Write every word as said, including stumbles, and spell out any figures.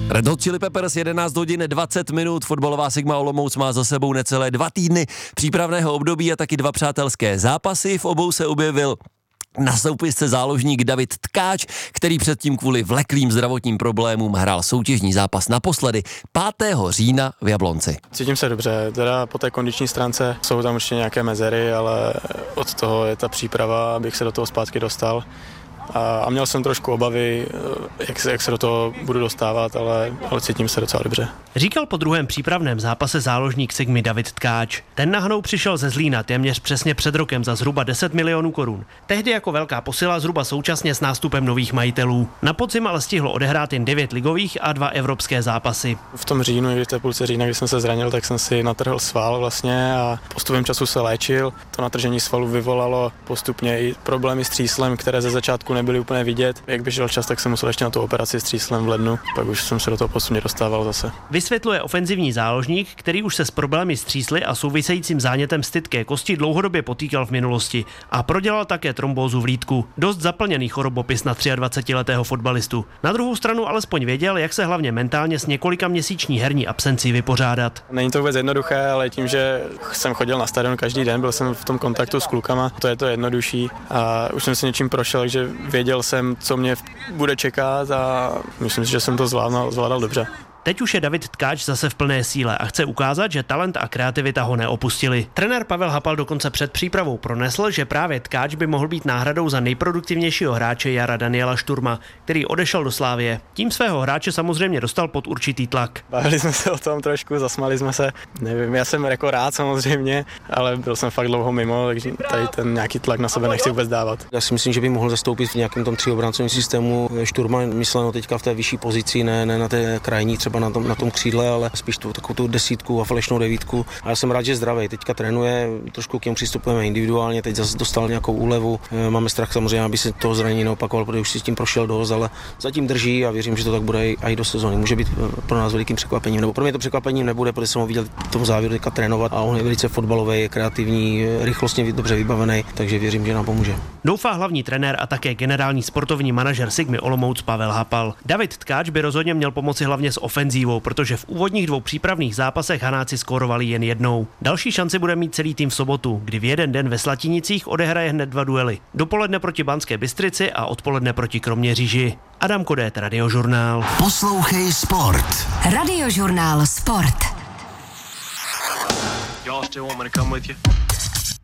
Red Hot Chili Peppers, jedenáct hodin dvacet minut, fotbalová Sigma Olomouc má za sebou necelé dva týdny přípravného období a taky dva přátelské zápasy. V obou se objevil na soupisce záložník David Tkáč, který předtím kvůli vleklým zdravotním problémům hrál soutěžní zápas naposledy pátého října v Jablonci. Cítím se dobře, teda po té kondiční stránce jsou tam určitě nějaké mezery, ale od toho je ta příprava, abych se do toho zpátky dostal. A měl jsem trošku obavy, jak se, jak se do toho budu dostávat, ale, ale cítím se docela dobře. Říkal po druhém přípravném zápase záložník Sigmy David Tkáč. Ten na Hanou přišel ze Zlína téměř přesně před rokem za zhruba deset milionů korun. Tehdy jako velká posila, zhruba současně s nástupem nových majitelů. Na podzim ale stihlo odehrát jen devět ligových a dva evropské zápasy. V tom říjnu, v té půlce října, když jsem se zranil, tak jsem si natrhl sval vlastně a postupem času se léčil. To natržení svalu vyvolalo postupně i problémy s tříslem, které ze začátku nebyly úplně vidět. Jak běžel čas, tak jsem musel ještě na tu operaci s tříslem v lednu, pak už jsem se do toho postupně dostával zase. Vysvětluje ofenzivní záložník, který už se s problémy s třísly a souvisejícím zánětem stytké kosti dlouhodobě potýkal v minulosti a prodělal také trombózu v lýdku. Dost zaplněný chorobopis na dvacetiletého fotbalistu. Na druhou stranu alespoň věděl, jak se hlavně mentálně s několika měsíční herní absencí vypořádat. Není to vůbec jednoduché, ale tím, že jsem chodil na stadion každý den, byl jsem v tom kontaktu s klukama, to je to jednodušší a už jsem si něčím prošel, že věděl jsem, co mě bude čekat a myslím si, že jsem to zvládal, zvládal dobře. Teď už je David Tkáč zase v plné síle a chce ukázat, že talent a kreativita ho neopustili. Trenér Pavel Hapal dokonce před přípravou pronesl, že právě Tkáč by mohl být náhradou za nejproduktivnějšího hráče jara Daniela Šturma, který odešel do Slavie. Tím svého hráče samozřejmě dostal pod určitý tlak. Bavili jsme se o tom trošku, zasmali jsme se. Nevím, já jsem jako rád samozřejmě, ale byl jsem fakt dlouho mimo, takže tady ten nějaký tlak na sebe nechci vůbec dávat. Já si myslím, že by mohl zastoupit v nějakém tom tříobráncovém systému Šturma, mysleno teďka v té vyšší pozici, ne, ne na té krajní, třeba na tom, na tom křídle, ale spíš tu takovou tu desítku a falešnou devítku. A já jsem rád, že zdravý. Teďka trénuje, trošku k němu přistupujeme individuálně, teď zase dostal nějakou úlevu. Máme strach samozřejmě, aby se toho zranění neopakoval, protože už si s tím prošel dost, ale zatím drží a věřím, že to tak bude i do sezóny. Může být pro nás velikým překvapením, nebo pro mě to překvapením nebude, protože jsem ho viděl v tom závěru teďka trénovat a on je velice fotbalový, je kreativní, rychlostně dobře vybavený, takže věřím, že nám pomůže. Doufá hlavní trenér a také generální sportovní manažer Sigmy Olomouc Pavel Hapal. David Tkáč by rozhodně měl pomoci hlavně s ofenzívou, protože v úvodních dvou přípravných zápasech Hanáci skórovali jen jednou. Další šanci bude mít celý tým v sobotu, kdy v jeden den ve Slatinicích odehraje hned dva duely. Dopoledne proti Banské Bystrici a odpoledne proti Kroměříži. Adam Kodét, Radiožurnál. Poslouchej sport. Radiožurnál Sport. Y'all still want me to come with you?